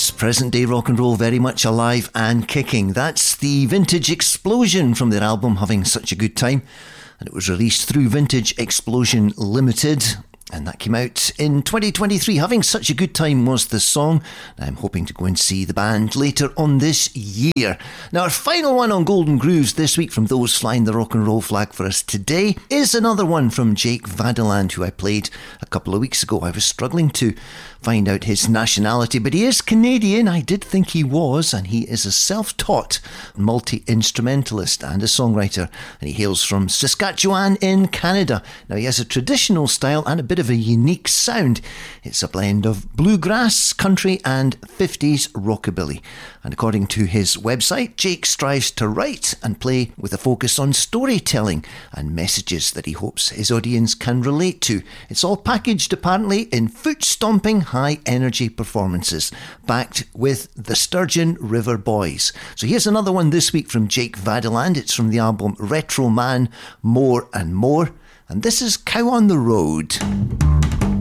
Yes, present day rock and roll very much alive and kicking. That's the Vintage Explosion from their album Having Such a Good Time, and it was released through Vintage Explosion Limited, and that came out in 2023. Having Such a Good Time was the song. I'm hoping to go and see the band later on this year. Now, our final one on Golden Grooves this week from those flying the rock and roll flag for us today is another one from Jake Vadeland, who I played a couple of weeks ago. I was struggling to find out his nationality, but he is Canadian. I did think he was, and he is a self-taught multi-instrumentalist and a songwriter, and he hails from Saskatchewan in Canada. Now, he has a traditional style and a bit of a unique sound. It's a blend of bluegrass, country and 50s rockabilly. And according to his website, Jake strives to write and play with a focus on storytelling and messages that he hopes his audience can relate to. It's all packaged apparently in foot-stomping high-energy performances, backed with the Sturgeon River Boys. So here's another one this week from Jake Vadeland. It's from the album Retro Man, More and More. And this is Cow on the Road.